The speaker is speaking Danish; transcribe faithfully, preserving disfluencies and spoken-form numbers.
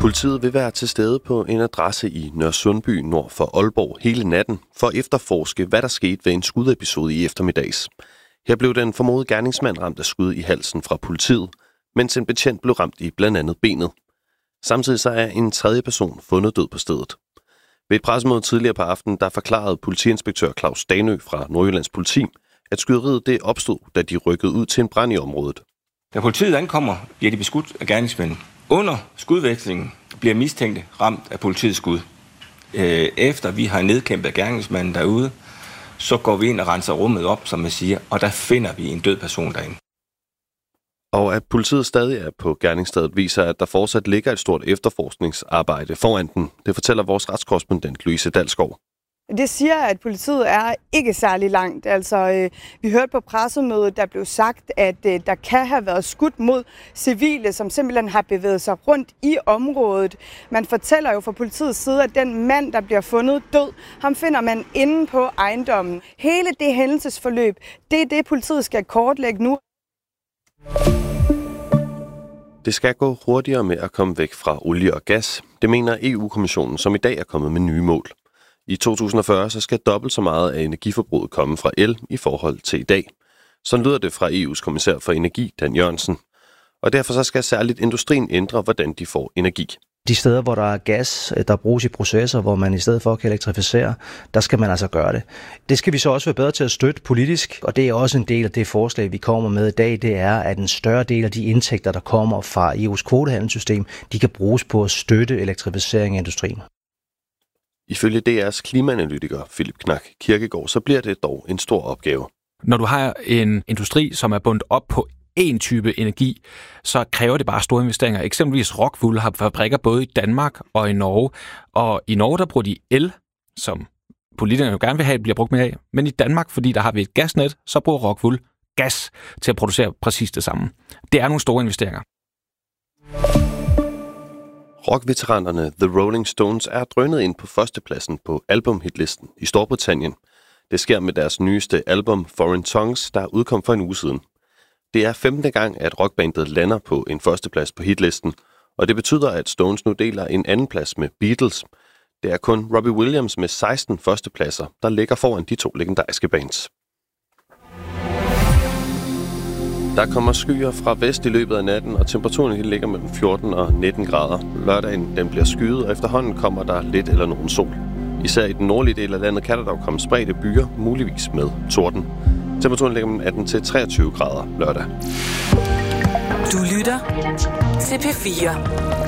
Politiet vil være til stede på en adresse i Nørresundby nord for Aalborg hele natten for at efterforske, hvad der skete ved en skudepisode i eftermiddags. Her blev den formodede gerningsmand ramt af skud i halsen fra politiet, mens en betjent blev ramt i blandt andet benet. Samtidig så er en tredje person fundet død på stedet. Ved et pressemøde tidligere på aftenen, der forklarede politiinspektør Claus Danø fra Nordjyllands Politi, at skyderiet det opstod, da de rykkede ud til en brand i området. Da politiet ankommer, bliver de beskudt af gerningsmænd. Under skudvekslingen bliver mistænkte ramt af politiets skud. Efter vi har nedkæmpet gerningsmanden derude, så går vi ind og renser rummet op, som man siger, og der finder vi en død person derinde. Og at politiet stadig er på gerningsstedet viser, at der fortsat ligger et stort efterforskningsarbejde foran den. Det fortæller vores retskorrespondent Louise Dalskov. Det siger, at politiet er ikke særlig langt. Altså, øh, vi hørte på pressemødet, der blev sagt, at øh, der kan have været skudt mod civile, som simpelthen har bevæget sig rundt i området. Man fortæller jo fra politiets side, at den mand, der bliver fundet død, ham finder man inde på ejendommen. Hele det hændelsesforløb, det er det, politiet skal kortlægge nu. Det skal gå hurtigere med at komme væk fra olie og gas. Det mener E U-kommissionen, som i dag er kommet med nye mål. I to tusind og fyrre så skal dobbelt så meget af energiforbruget komme fra el i forhold til i dag. Sådan lyder det fra E U's kommissær for energi, Dan Jørgensen. Og derfor så skal særligt industrien ændre, hvordan de får energi. De steder, hvor der er gas, der bruges i processer, hvor man i stedet for kan elektrificere, der skal man altså gøre det. Det skal vi så også være bedre til at støtte politisk, og det er også en del af det forslag, vi kommer med i dag, det er, at en større del af de indtægter, der kommer fra E U's kvotehandelssystem, de kan bruges på at støtte elektrificering af industrien. Ifølge D R's klimaanalytiker Philip Knak Kirkegaard, så bliver det dog en stor opgave. Når du har en industri, som er bundet op på en type energi, så kræver det bare store investeringer. Eksempelvis Rockwool har fabrikker både i Danmark og i Norge. Og i Norge, der bruger de el, som politikerne jo gerne vil have, bliver brugt mere af. Men i Danmark, fordi der har vi et gasnet, så bruger Rockwool gas til at producere præcis det samme. Det er nogle store investeringer. Rockveteranerne The Rolling Stones er drønet ind på førstepladsen på albumhitlisten i Storbritannien. Det sker med deres nyeste album Foreign Tongues, der udkom for en uge siden. Det er femte gang, at rockbandet lander på en førsteplads på hitlisten, og det betyder, at Stones nu deler en anden plads med Beatles. Det er kun Robbie Williams med seksten førstepladser, der ligger foran de to legendariske bands. Der kommer skyer fra vest i løbet af natten, og temperaturen ligger mellem fjorten og nitten grader. Lørdagen den bliver skyet, og efterhånden kommer der lidt eller nogen sol. Især i den nordlige del af landet kan der dog komme spredte byer, muligvis med torden. Temperaturen ligger mellem atten til treogtyve grader lørdag. Du lytter til P fire.